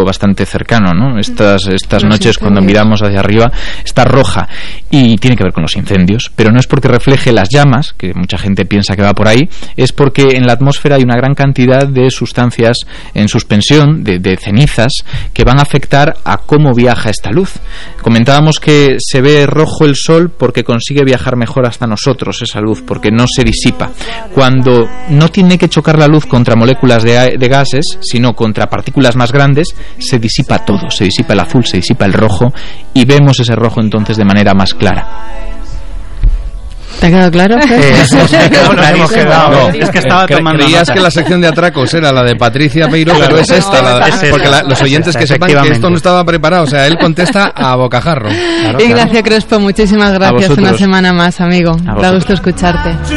bastante cercano, ¿no? Estas noches cuando miramos hacia arriba está roja y tiene que ver con los incendios, pero no es porque refleje las llamas, que mucha gente piensa que va por ahí, es porque en la atmósfera hay una gran cantidad de sustancias en suspensión, de cenizas, que van a afectar a cómo viaja esta luz. Comentábamos que se ve rojo el sol porque consigue viajar mejor hasta nosotros esa luz, porque no se disipa. Cuando no tiene que chocar la luz contra moléculas de gases, sino contra partículas más grandes, se disipa todo, se disipa el azul, se disipa el rojo, y vemos ese rojo entonces de manera más clara. ¿Te ha quedado claro? No, es que estaba tomando creías nota. que la sección de atracos era la de Patricia Peiro, pero es esta, porque los oyentes que sepan que esto no estaba preparado, o sea, él contesta a bocajarro. Ignacio Crespo, muchísimas gracias, una semana más, amigo. Da gusto escucharte.